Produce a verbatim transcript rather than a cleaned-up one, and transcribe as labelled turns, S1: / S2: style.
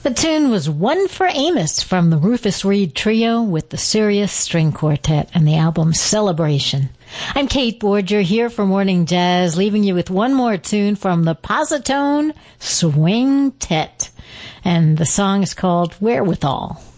S1: The tune was One for Amos from the Rufus Reed Trio with the Sirius String Quartet and the album Celebration. I'm Kate Borger here for Morning Jazz, leaving you with one more tune from the Positone Swing Tet. And the song is called Wherewithal.